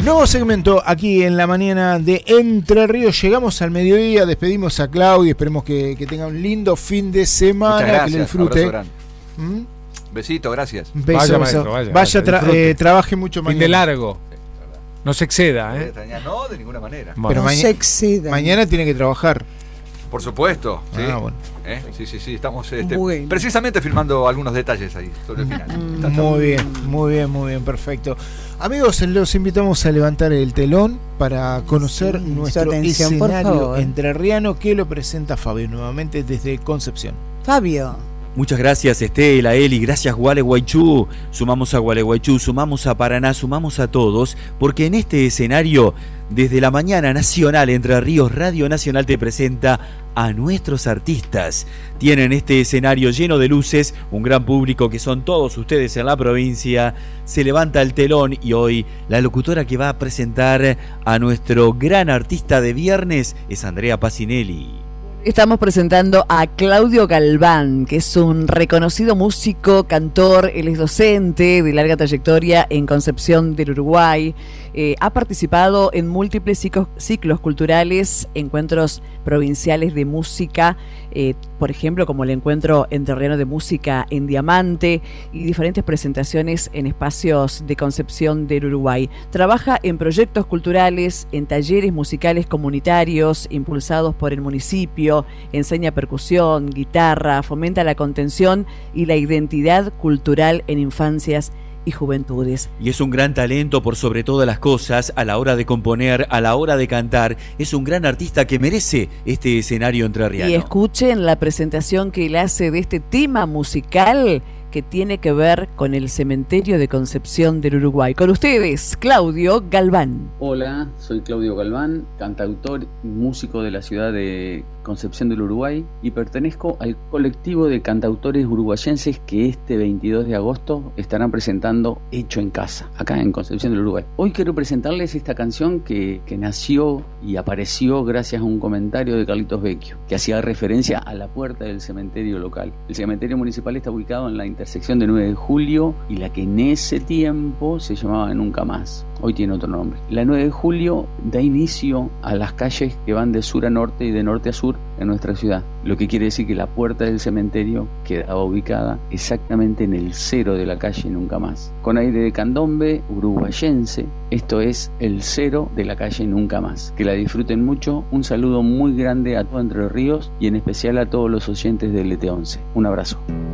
Nuevo segmento aquí en la mañana de Entre Ríos. Llegamos al mediodía, despedimos a Claudio. Esperemos que tenga un lindo fin de semana. Muchas gracias, que lo disfrute. Besito, gracias. Beso, vaya, beso. maestro, vaya, Trabaje mucho mañana. Fin de largo. No se exceda, ¿eh? No, de ninguna manera. Pero no se exceda. Mañana tiene que trabajar. Por supuesto. Sí. Bueno. Sí. Estamos bueno. precisamente filmando algunos detalles ahí sobre el final. Muy bien, perfecto. Amigos, los invitamos a levantar el telón para conocer nuestro escenario entrerriano que lo presenta Fabio nuevamente desde Concepción. Fabio. Muchas gracias Estela, Eli, gracias Gualeguaychú. Sumamos a Gualeguaychú, sumamos a Paraná, sumamos a todos, porque en este escenario, desde la mañana nacional Entre Ríos, Radio Nacional te presenta a nuestros artistas. Tienen este escenario lleno de luces, un gran público que son todos ustedes en la provincia. Se levanta el telón y hoy la locutora que va a presentar a nuestro gran artista de viernes es Andrea Pacinelli. Estamos presentando a Claudio Galván, que es un reconocido músico, cantor, él es docente de larga trayectoria en Concepción del Uruguay. Ha participado en múltiples ciclos culturales, encuentros provinciales de música, por ejemplo, como el encuentro entrerriano de música en Diamante y diferentes presentaciones en espacios de Concepción del Uruguay. Trabaja en proyectos culturales, en talleres musicales comunitarios impulsados por el municipio, enseña percusión, guitarra, fomenta la contención y la identidad cultural en infancias y juventudes. Y es un gran talento por sobre todas las cosas, a la hora de componer, a la hora de cantar. Es un gran artista que merece este escenario entrerriano. Y escuchen la presentación que él hace de este tema musical que tiene que ver con el cementerio de Concepción del Uruguay. Con ustedes, Claudio Galván. Hola, soy Claudio Galván, cantautor y músico de la ciudad de Concepción del Uruguay y pertenezco al colectivo de cantautores uruguayenses que este 22 de agosto estarán presentando Hecho en Casa, acá en Concepción del Uruguay. Hoy quiero presentarles esta canción que nació y apareció gracias a un comentario de Carlitos Vecchio, que hacía referencia a la puerta del cementerio local. El cementerio municipal está ubicado en la intersección de 9 de julio y la que en ese tiempo se llamaba Nunca Más. Hoy tiene otro nombre. La 9 de julio da inicio a las calles que van de sur a norte y de norte a sur en nuestra ciudad, lo que quiere decir que la puerta del cementerio quedaba ubicada exactamente en el cero de la calle Nunca Más. Con aire de candombe uruguayense, esto es el cero de la calle Nunca Más. Que la disfruten mucho, un saludo muy grande a todo Entre Ríos y en especial a todos los oyentes del ET11. Un abrazo.